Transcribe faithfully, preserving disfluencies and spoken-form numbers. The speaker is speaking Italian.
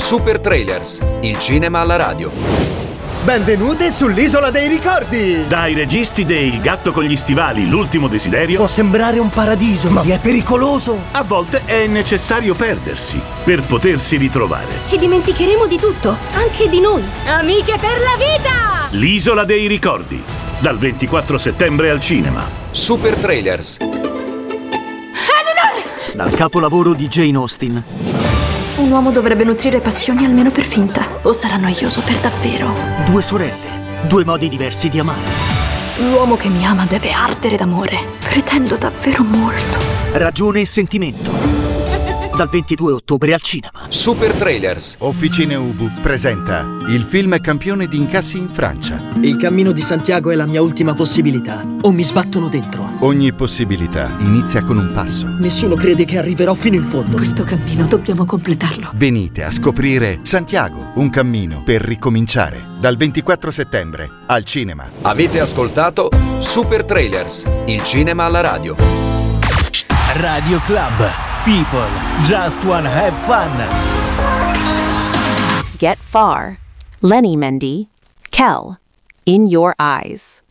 Super Trailers, il cinema alla radio. Benvenute sull'Isola dei Ricordi! Dai registi dei Il gatto con gli stivali, l'ultimo desiderio. Può sembrare un paradiso, ma è pericoloso! A volte è necessario perdersi per potersi ritrovare. Ci dimenticheremo di tutto, anche di noi. Amiche per la vita! L'Isola dei Ricordi, dal ventiquattro settembre al cinema. Super Trailers. Dal capolavoro di Jane Austen. Un uomo dovrebbe nutrire passioni almeno per finta, o sarà noioso per davvero. Due sorelle, due modi diversi di amare. L'uomo che mi ama deve ardere d'amore. Pretendo davvero molto. Ragione e sentimento. Dal ventidue ottobre al cinema. Super Trailers. Officine Ubu presenta il film campione di incassi in Francia. Il cammino di Santiago è la mia ultima possibilità. O mi sbattono dentro. Ogni possibilità inizia con un passo. Nessuno crede che arriverò fino in fondo. Questo cammino dobbiamo completarlo. Venite a scoprire Santiago, un cammino per ricominciare. Dal ventiquattro settembre al cinema. Avete ascoltato Super Trailers, il cinema alla radio. Radio Club. People just wanna have fun. Get Far. Lenny Mendy. Kel. In Your Eyes.